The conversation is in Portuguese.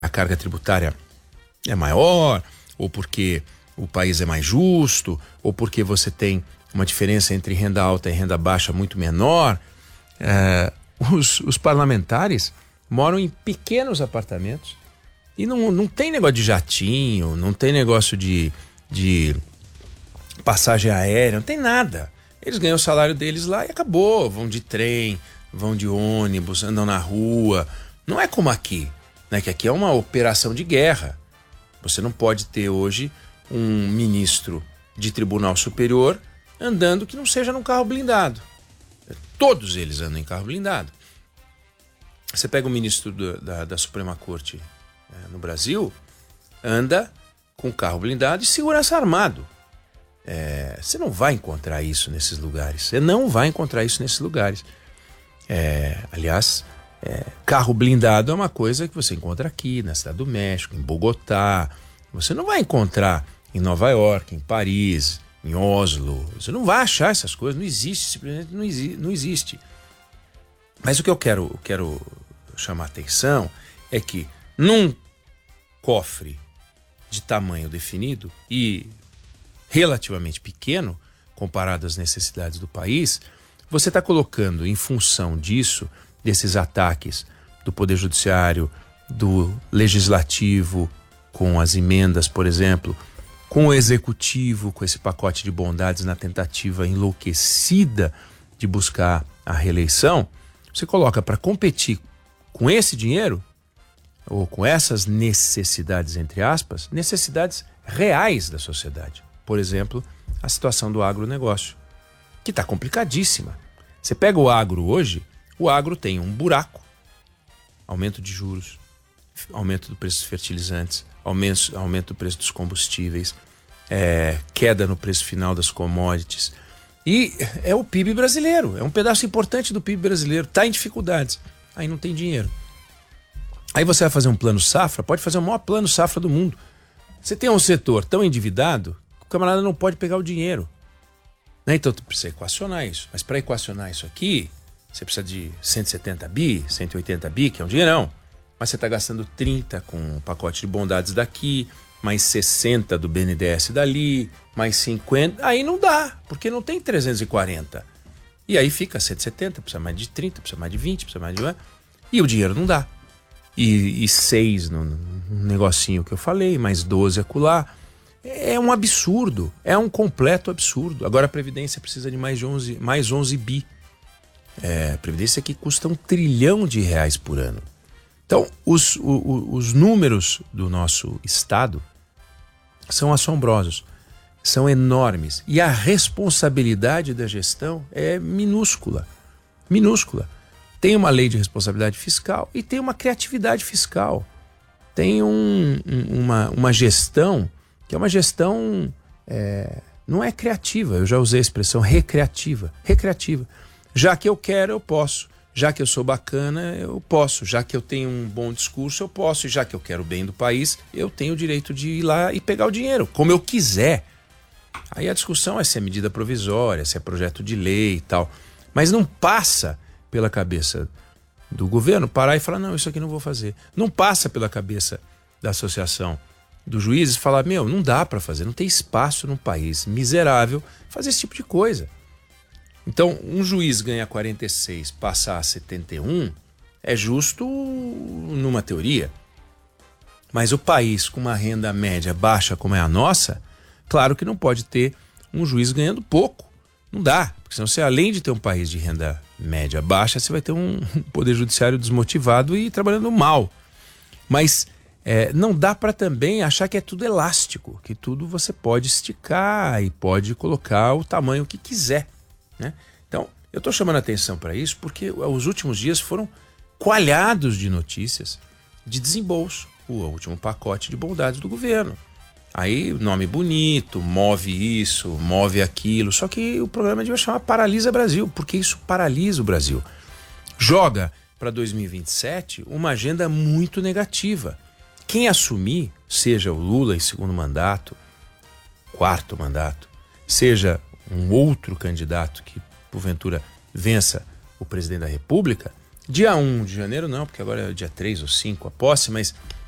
a carga tributária é maior, ou porque o país é mais justo, ou porque você tem uma diferença entre renda alta e renda baixa muito menor. Os parlamentares moram em pequenos apartamentos e não tem negócio de jatinho, não tem negócio de passagem aérea, não tem nada. Eles ganham o salário deles lá e acabou. Vão de trem, vão de ônibus, andam na rua. Não é como aqui, né? Que aqui é uma operação de guerra. Você não pode ter hoje um ministro de tribunal superior andando que não seja num carro blindado. Todos eles andam em carro blindado. Você pega o ministro da Suprema Corte no Brasil, anda com carro blindado e segurança armado. Você não vai encontrar isso nesses lugares. Você não vai encontrar isso nesses lugares. Aliás, carro blindado é uma coisa que você encontra aqui, na Cidade do México, em Bogotá. Você não vai encontrar em Nova York, em Paris, em Oslo. Você não vai achar essas coisas. Não existe, simplesmente não existe. Mas o que eu quero chamar a atenção é que num cofre de tamanho definido e relativamente pequeno, comparado às necessidades do país, você está colocando em função disso, desses ataques do Poder Judiciário, do Legislativo, com as emendas, por exemplo, com o Executivo, com esse pacote de bondades na tentativa enlouquecida de buscar a reeleição, você coloca para competir com esse dinheiro, ou com essas necessidades, entre aspas, necessidades reais da sociedade. Por exemplo, a situação do agronegócio, que está complicadíssima. Você pega o agro hoje, o agro tem um buraco, aumento de juros, aumento do preço dos fertilizantes, aumento do preço dos combustíveis, queda no preço final das commodities. E é o PIB brasileiro, é um pedaço importante do PIB brasileiro, está em dificuldades, aí não tem dinheiro. Aí você vai fazer um plano safra, pode fazer o maior plano safra do mundo. Você tem um setor tão endividado que o camarada não pode pegar o dinheiro. Né? Então você precisa equacionar isso. Mas para equacionar isso aqui, você precisa de 170 bi, 180 bi, que é um dinheirão. Mas você está gastando 30 com o pacote de bondades daqui, mais 60 do BNDES dali, mais 50. Aí não dá, porque não tem 340. E aí fica 170, precisa mais de 30, precisa mais de 20, precisa mais de... E o dinheiro não dá. E 6 no negocinho que eu falei, mais 12 acolá. É um absurdo, é um completo absurdo. Agora a Previdência precisa de mais 11 bi. A Previdência que custa R$1 trilhão por ano. Então, os números do nosso Estado são assombrosos, são enormes. E a responsabilidade da gestão é minúscula, minúscula. Tem uma lei de responsabilidade fiscal e tem uma criatividade fiscal. Tem uma gestão que é uma gestão, não é criativa, eu já usei a expressão recreativa. Já que eu quero, eu posso. Já que eu sou bacana, eu posso. Já que eu tenho um bom discurso, eu posso. E já que eu quero o bem do país, eu tenho o direito de ir lá e pegar o dinheiro, como eu quiser. Aí a discussão é se é medida provisória, se é projeto de lei e tal. Mas não passa pela cabeça do governo parar e falar, não, isso aqui não vou fazer. Não passa pela cabeça da associação dos juízes falar, não dá para fazer, não tem espaço num país miserável fazer esse tipo de coisa. Então, um juiz ganha 46, passar a 71, é justo numa teoria. Mas o país com uma renda média baixa como é a nossa, claro que não pode ter um juiz ganhando pouco. Não dá, porque senão você, além de ter um país de renda média baixa, você vai ter um poder judiciário desmotivado e trabalhando mal. Mas não dá para também achar que é tudo elástico, que tudo você pode esticar e pode colocar o tamanho que quiser. Né? Então, eu estou chamando a atenção para isso porque os últimos dias foram coalhados de notícias de desembolso, o último pacote de bondades do governo. Aí, nome bonito, move isso, move aquilo, só que o programa devia chamar Paralisa Brasil, porque isso paralisa o Brasil. Joga para 2027 uma agenda muito negativa. Quem assumir, seja o Lula em segundo mandato, quarto mandato, seja um outro candidato que, porventura, vença o presidente da República, dia 1 de janeiro não, porque agora é dia 3 ou 5 a posse, mas